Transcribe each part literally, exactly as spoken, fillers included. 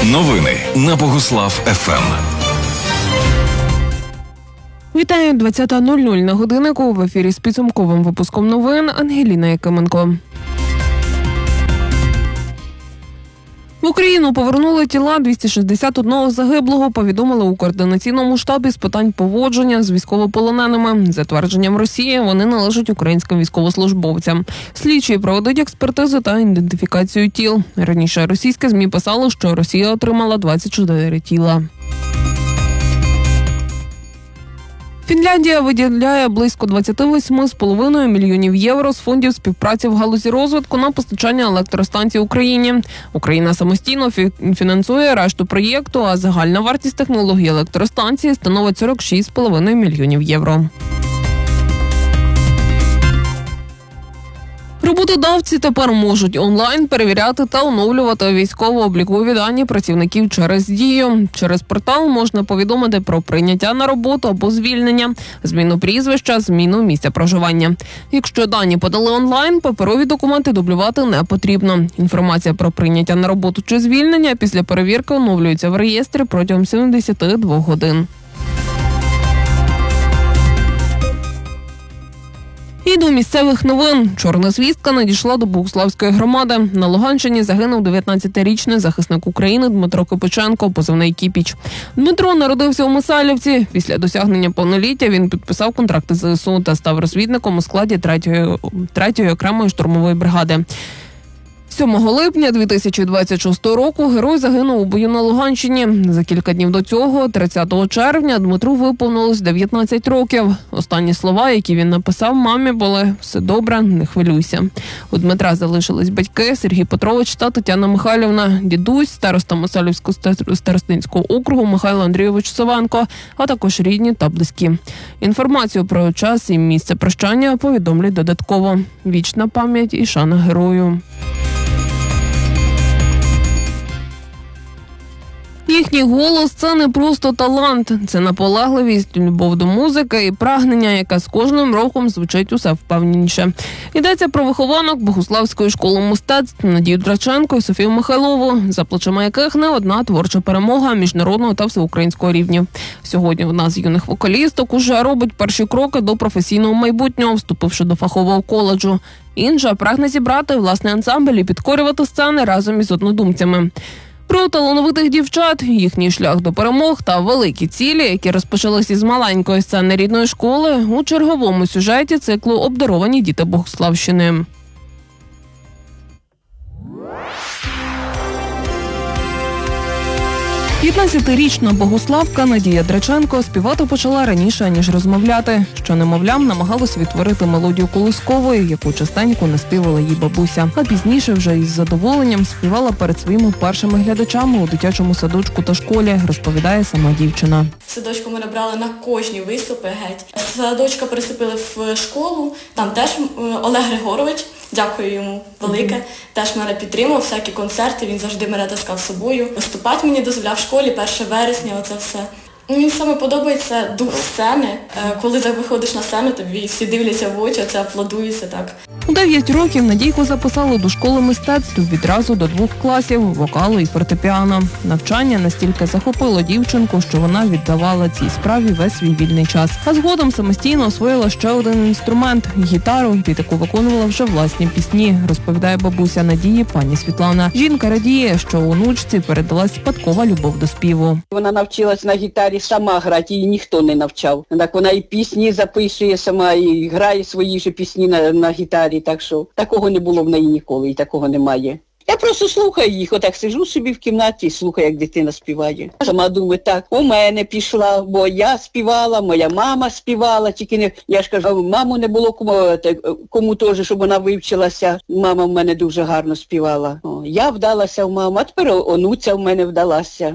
Новини на Богуслав еф ем. Вітаю, двадцята нуль нуль на годиннику. В ефірі з підсумковим випуском новин Ангеліна Якименко. В Україну повернули тіла двісті шістдесят одного загиблого, повідомили у координаційному штабі з питань поводження з військовополоненими. За твердженням Росії, вони належать українським військовослужбовцям. Слідчі проведуть експертизу та ідентифікацію тіл. Раніше російське ЗМІ писало, що Росія отримала двадцять чотири тіла. Фінляндія виділяє близько двадцять вісім з половиною мільйонів євро з фондів співпраці в галузі розвитку на постачання електростанцій Україні. Україна самостійно фінансує решту проєкту, а загальна вартість технології електростанції становить сорок шість з половиною мільйонів євро. Роботодавці тепер можуть онлайн перевіряти та оновлювати військово-облікові дані працівників через Дію. Через портал можна повідомити про прийняття на роботу або звільнення, зміну прізвища, зміну місця проживання. Якщо дані подали онлайн, паперові документи дублювати не потрібно. Інформація про прийняття на роботу чи звільнення після перевірки оновлюється в реєстрі протягом сімдесят двох годин. І до місцевих новин. Чорна звістка надійшла до Богуславської громади. На Луганщині загинув дев'ятнадцятирічний захисник України Дмитро Копиченко, позивний Кіпіч. Дмитро народився у Мисалівці. Після досягнення повноліття він підписав контракт із зе ес у та став розвідником у складі третьої окремої штурмової бригади. сьомого липня дві тисячі двадцять шостого року герой загинув у бою на Луганщині. За кілька днів до цього, тридцятого червня, Дмитру виповнилось дев'ятнадцять років. Останні слова, які він написав мамі, були «Все добре, не хвилюйся». У Дмитра залишились батьки Сергій Петрович та Тетяна Михайлівна, дідусь, староста Мисалівського старостинського округу Михайло Андрійович Савенко, а також рідні та близькі. Інформацію про час і місце прощання повідомлять додатково. Вічна пам'ять і шана герою. Їхній голос – це не просто талант, це наполегливість, любов до музики і прагнення, яке з кожним роком звучить усе впевненіше. Йдеться про вихованок Богуславської школи мистецтв Надію Драченко і Софію Михайлову, за плечима яких не одна творча перемога міжнародного та всеукраїнського рівнів. Сьогодні одна з юних вокалісток уже робить перші кроки до професійного майбутнього, вступивши до фахового коледжу. Інша прагне зібрати власний ансамбль і підкорювати сцени разом із однодумцями. Про талановитих дівчат, їхній шлях до перемог та великі цілі, які розпочалися з маленької сцени рідної школи, у черговому сюжеті циклу «Обдаровані діти Богуславщини». п'ятнадцятирічна богуславка Надія Драченко співати почала раніше, ніж розмовляти. Що немовлям намагалась відтворити мелодію колискової, яку частенько наспівала їй бабуся. А пізніше вже із задоволенням співала перед своїми першими глядачами у дитячому садочку та школі, розповідає сама дівчина. Садочку мене брали на кожні виступи геть. Садочка переступили в школу, там теж Олег Григорович, дякую йому велике, mm-hmm. теж мене підтримував, всякі концерти, він завжди мене таскав з собою. Виступати мені дозволяв в школі, перше вересня, оце все. Мені саме подобається дух сцени, коли ти виходиш на сцену, тобі всі дивляться в очі, це аплодується так. У дев'ять років Надійку записали до школи мистецтв відразу до двох класів – вокалу і фортепіано. Навчання настільки захопило дівчинку, що вона віддавала цій справі весь свій вільний час. А згодом самостійно освоїла ще один інструмент – гітару, під яку виконувала вже власні пісні, розповідає бабуся Надії пані Світлана. Жінка радіє, що онучці передалась спадкова любов до співу. Вона навчилась на гітарі сама грати, її ніхто не навчав. Так вона і пісні записує сама, і грає свої ж пісні на, на гітарі. Так що такого не було в неї ніколи і такого немає. Я просто слухаю їх, отак сижу собі в кімнаті і слухаю, як дитина співає. Сама думаю, так, у мене пішла, бо я співала, моя мама співала, тільки не, я ж кажу, маму не було кому, кому теж, щоб вона вивчилася. Мама в мене дуже гарно співала. О, я вдалася в маму, а тепер онуця в мене вдалася.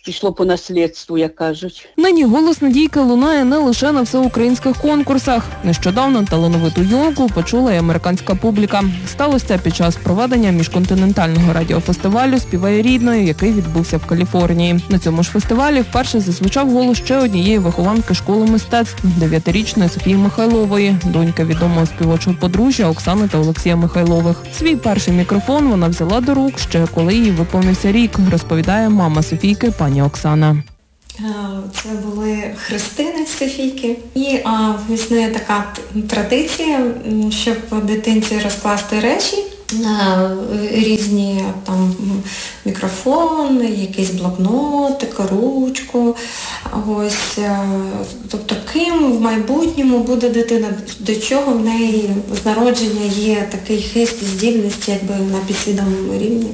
пішло по наслідству, як кажуть. Нині голос Надійки лунає не лише на всеукраїнських конкурсах. Нещодавно талановиту юнаку почула й американська публіка. Сталося це під час проведення міжконтинентального радіофестивалю «Співай рідною», який відбувся в Каліфорнії. На цьому ж фестивалі вперше зазвучав голос ще однієї вихованки школи мистецтв – дев'ятирічної Софії Михайлової, доньки відомого співочого подружжя Оксани та Олексія Михайлових. Свій перший мікрофон вона взяла до рук ще коли їй виповнився рік, розповідає мама Софійки, пані Оксана. Це були хрестини Софійки. І а, існує така традиція, щоб дитинці розкласти речі, різні там мікрофон, якийсь блокнотик, ручку. Ось, тобто ким в майбутньому буде дитина, до чого в неї з народження є такий хист, здібність, якби на підсвідомому рівні.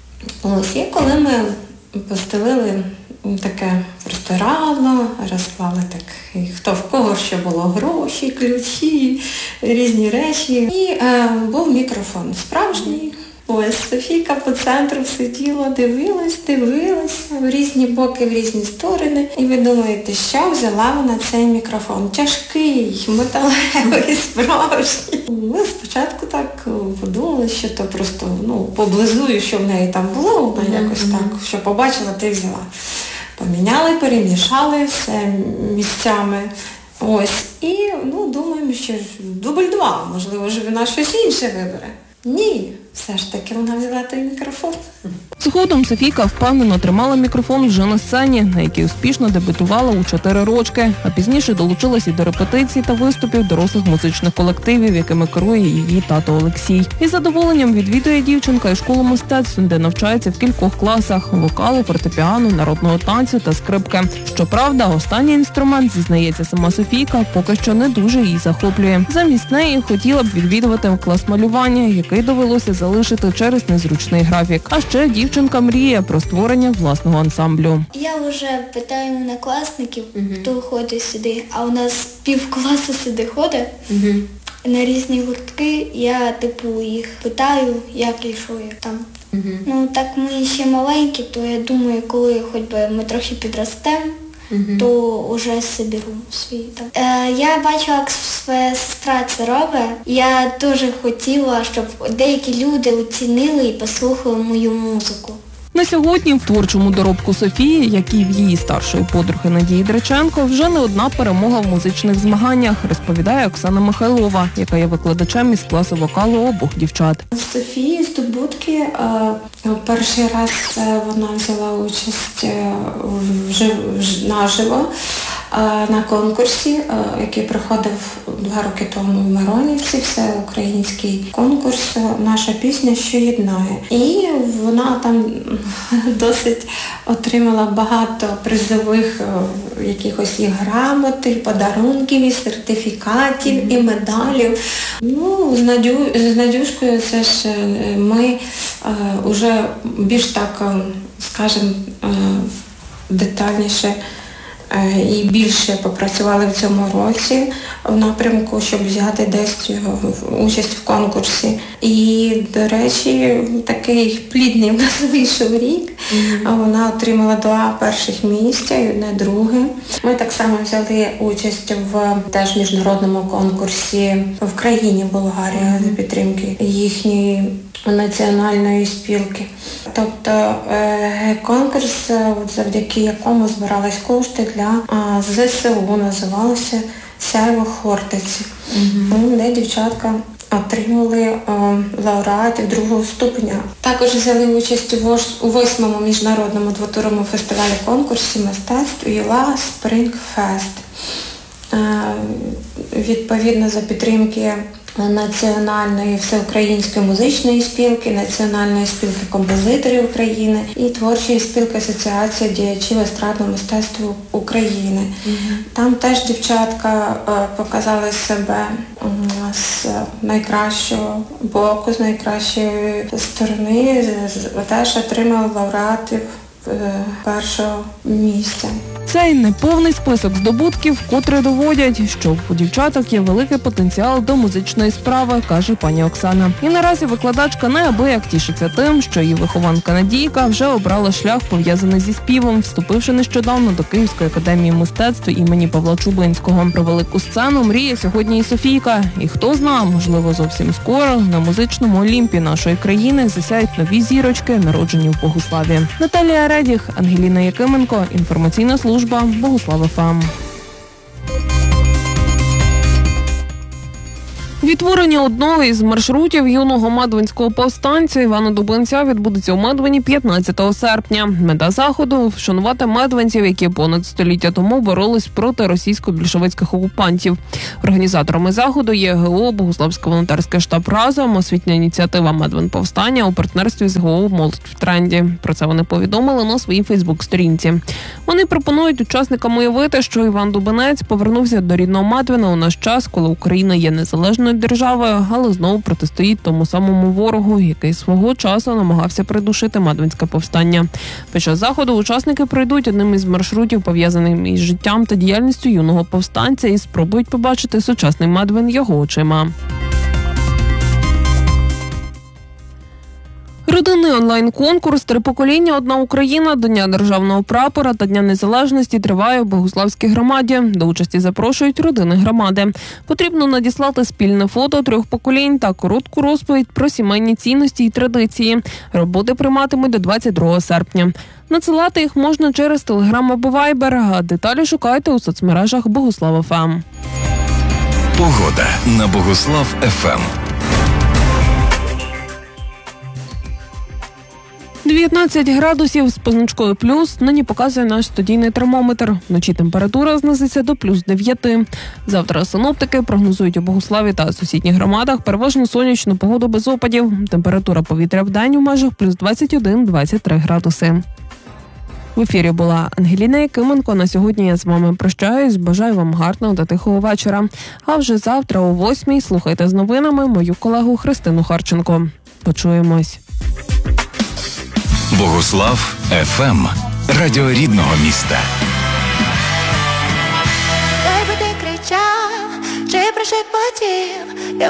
Ось, і коли ми постелили таке простирадло, розклали так, хто в кого що було, гроші, ключі, різні речі. І е, був мікрофон справжній. Ось Софійка по центру сиділа, дивилась, дивилась в різні боки, в різні сторони. І ви думаєте, що взяла вона цей мікрофон? Тяжкий, металевий, справжній. Ми спочатку так подумали, що то просто, ну, поблизую, що в неї там було, вона якось так, що побачила, ти взяла. Поміняли, перемішали все місцями. Ось. І, ну, думаємо, що дубль два, можливо, ж вона щось інше вибере. Ні, все ж таки вона взяла той мікрофон. Згодом Софійка впевнено тримала мікрофон вже на сцені, на якій успішно дебютувала у чотири рочки, а пізніше долучилася і до репетицій та виступів дорослих музичних колективів, якими керує її тато Олексій. Із задоволенням відвідує дівчинка і школу мистецтв, де навчається в кількох класах – вокалу, фортепіано, народного танцю та скрипки. Щоправда, останній інструмент, зізнається сама Софійка, поки що не дуже її захоплює. Замість неї хотіла б відвідувати клас малювання, який довелося залишити через незручний графік. А ще дівчинка мріє про створення власного ансамблю. Я вже питаю однокласників, uh-huh. хто ходить сюди, а у нас пів класу сюди ходить. Uh-huh. На різні гуртки я типу їх питаю, як і що як там. Uh-huh. Ну так ми ще маленькі, то я думаю, коли хоч би ми трохи підростемо, Uh-huh. то вже соберу свій там. Е, я бачила, як своя сестра це робить. Я дуже хотіла, щоб деякі люди оцінили і послухали мою музику. На сьогодні в творчому доробку Софії, як і в її старшої подруги Надії Драченко, вже не одна перемога в музичних змаганнях, розповідає Оксана Михайлова, яка є викладачем із класу вокалу обох дівчат. Софії здобутки. Перший раз вона взяла участь наживо на конкурсі, який проходив два роки тому в Миронівці, всеукраїнський конкурс «Наша пісня, що єднає». І вона там досить отримала багато призових якихось і грамот, і подарунків, і сертифікатів, mm-hmm. і медалів. Ну, з, Надю, з Надюшкою це ж ми вже більш так, скажімо, детальніше і більше попрацювали в цьому році в напрямку, щоб взяти десь участь в конкурсі. І, до речі, такий плідний в нас вийшов рік. Mm-hmm. Вона отримала два перших місця і одне друге. Ми так само взяли участь в теж міжнародному конкурсі в країні Болгарія mm-hmm. за підтримки їхньої національної спілки. Тобто е- конкурс, завдяки якому збирались кошти для а, ЗСУ, називалося «Сяйво Хортиці», mm-hmm. де дівчатка отримали а, лауреатів другого ступеня. Також взяли участь у, вож... у восьмому міжнародному двотуровому фестивалі конкурсі мистецтв «Юла Спринг Фест». Відповідно за підтримки Національної всеукраїнської музичної спілки, Національної спілки композиторів України і Творчої спілки Асоціації діячів естрадного мистецтва України. Mm-hmm. Там теж дівчатка показали себе з найкращого боку, з найкращої сторони, теж отримали лауреатів е, першого місця. Цей неповний список здобутків, котрі доводять, що у дівчаток є великий потенціал до музичної справи, каже пані Оксана. І наразі викладачка неабияк тішиться тим, що її вихованка Надійка вже обрала шлях, пов'язаний зі співом, вступивши нещодавно до Київської академії мистецтв імені Павла Чублинського. Про велику сцену мріє сьогодні і Софійка. І хто знає, можливо, зовсім скоро на музичному олімпі нашої країни засяють нові зірочки, народжені в Богуславі. Наталія Редіх, Ангеліна Якименко, інформаційна служба Богуслав еф ем. Відтворення одного із маршрутів юного медвинського повстанця Івана Дубинця відбудеться у Медвині п'ятнадцятого серпня. Мета заходу – вшанувати медвинців, які понад століття тому боролись проти російсько-більшовицьких окупантів. Організаторами заходу є ге о «Богуславський волонтерський штаб «Разом», освітня ініціатива «Медвин повстання» у партнерстві з ге о «Молодь в тренді». Про це вони повідомили на своїй фейсбук-сторінці. Вони пропонують учасникам уявити, що Іван Дубинець повернувся до рідного Медвина у наш час, коли Україна є незалежною державою, але знову протистоїть тому самому ворогу, який свого часу намагався придушити Медвинське повстання. Під час заходу учасники пройдуть одним із маршрутів, пов'язаним із життям та діяльністю юного повстанця, і спробують побачити сучасний Медвин його очима. Родинний онлайн-конкурс «Три покоління. Одна Україна» до Дня Державного прапора та Дня Незалежності триває в Богуславській громаді. До участі запрошують родини громади. Потрібно надіслати спільне фото трьох поколінь та коротку розповідь про сімейні цінності і традиції. Роботи прийматимуть до двадцять другого серпня. Надсилати їх можна через Телеграм або Вайбер, а деталі шукайте у соцмережах Богуслав еф ем. Погода на Богуслав еф ем. дев'ятнадцять градусів з позначкою плюс нині показує наш студійний термометр. Вночі температура знизиться до плюс дев'яти. Завтра синоптики прогнозують у Богуславі та сусідніх громадах переважно сонячну погоду без опадів. Температура повітря вдень у межах плюс двадцять один - двадцять три градуси. В ефірі була Ангеліна Якименко. На сьогодні я з вами прощаюсь. Бажаю вам гарного та тихого вечора. А вже завтра о восьмій слухайте з новинами мою колегу Христину Харченко. Почуємось. Богуслав еф ем. Радіо рідного міста. Дай би ти кричав, чи прошепотів,